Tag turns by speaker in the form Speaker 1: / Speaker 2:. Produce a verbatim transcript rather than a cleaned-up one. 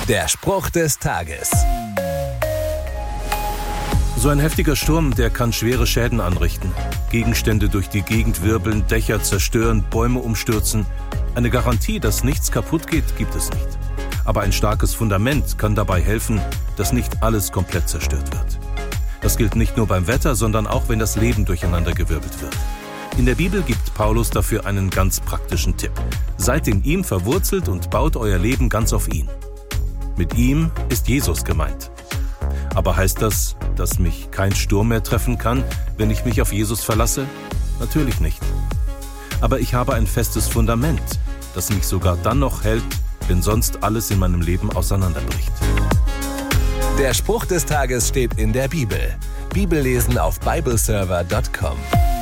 Speaker 1: Der Spruch des Tages.
Speaker 2: So ein heftiger Sturm, der kann schwere Schäden anrichten. Gegenstände durch die Gegend wirbeln, Dächer zerstören, Bäume umstürzen. Eine Garantie, dass nichts kaputt geht, gibt es nicht. Aber ein starkes Fundament kann dabei helfen, dass nicht alles komplett zerstört wird. Das gilt nicht nur beim Wetter, sondern auch, wenn das Leben durcheinandergewirbelt wird. In der Bibel gibt Paulus dafür einen ganz praktischen Tipp. Seid in ihm verwurzelt und baut euer Leben ganz auf ihn. Mit ihm ist Jesus gemeint. Aber heißt das, dass mich kein Sturm mehr treffen kann, wenn ich mich auf Jesus verlasse? Natürlich nicht. Aber ich habe ein festes Fundament, das mich sogar dann noch hält, wenn sonst alles in meinem Leben auseinanderbricht.
Speaker 1: Der Spruch des Tages steht in der Bibel. Bibellesen auf bibleserver punkt com.